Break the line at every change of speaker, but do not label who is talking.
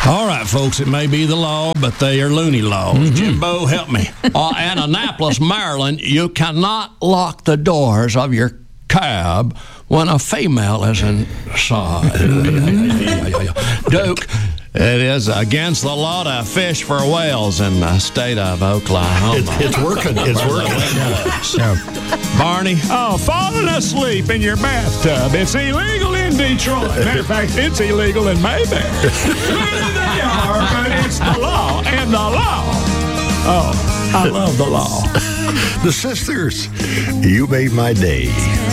All right, folks, it may be the law, but they are loony laws. Jimbo, help me. Annapolis, Maryland, you cannot lock the doors of your cab when a female is inside. Duke, it is against the law to fish for whales in the state of Oklahoma.
It's working. It's working.
Barney?
Oh, falling asleep in your bathtub. It's illegal in Detroit. Matter of fact, it's illegal in Mayberry. Maybe they are, but it's the law. And the law. Oh, I love the law.
The sisters, you made my day.